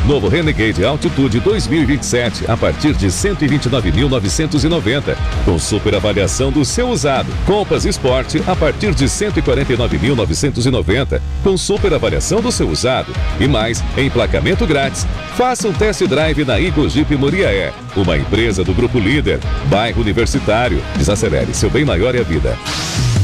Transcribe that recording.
Novo Renegade Altitude 2027 a partir de R$ 129.990, com super avaliação do seu usado. Compass Sport a partir de R$ 149.990, com super avaliação do seu usado. E mais, emplacamento grátis. Faça um test drive na Eagle Jeep Muriaé, uma empresa do Grupo Líder, bairro Universitário. Desacelere, seu bem maior é a vida.